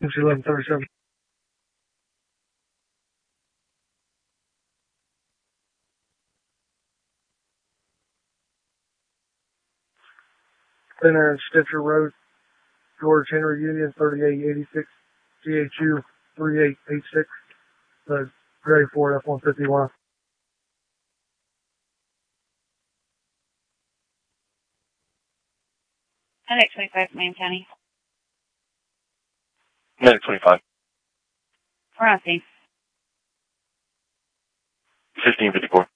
MC 1137. Center and Stitcher Road, George Henry Union, 3886, GHU 3886, Gray Ford F-151. Medic 25 from Miami County. Medic 25. We're on scene. 1554.